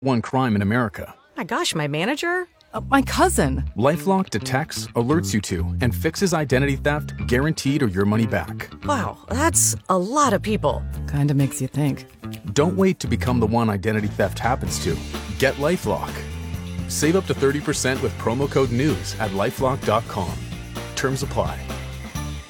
one crime in America. My gosh, my manager? My cousin. LifeLock detects, alerts you to, and fixes identity theft guaranteed or your money back. Wow, that's a lot of people. Kinda makes you think. Don't wait to become the one identity theft happens to. Get LifeLock. Save up to 30% with promo code NEWS at LifeLock.com. Terms apply.